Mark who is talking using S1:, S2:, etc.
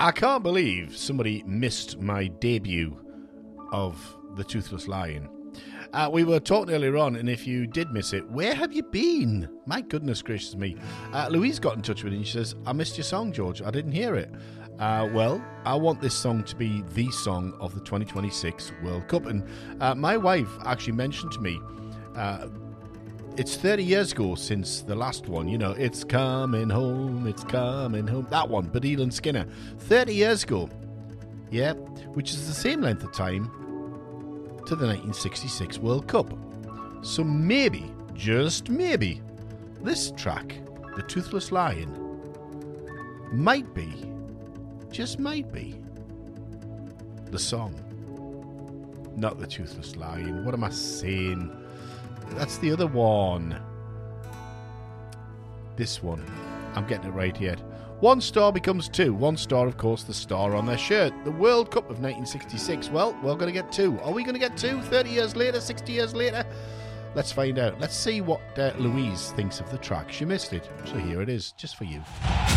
S1: I can't believe somebody missed my debut of The Toothless Lion. We were talking earlier on, and if you did miss it, where have you been? My goodness gracious me. Louise got in touch with me and she says, I missed your song, George. I didn't hear it. Well, I want this song to be the song of the 2026 World Cup. And my wife actually mentioned to me, it's 30 years ago since the last one. You know, it's coming home, it's coming home. That one, Baddiel and Skinner. 30 years ago. Yeah, which is the same length of time to the 1966 World Cup. So maybe, just maybe, this track, The Toothless Lion, might be, just might be, the song. Not The Toothless Lion. What am I saying? That's the other one. This one. I'm getting it right here. 1 star becomes 2. 1 star, of course, the star on their shirt. The World Cup of 1966. Well, we're going to get 2. Are we going to get 2 30 years later, 60 years later? Let's find out. Let's see what Louise thinks of the track. She missed it. So here it is, just for you.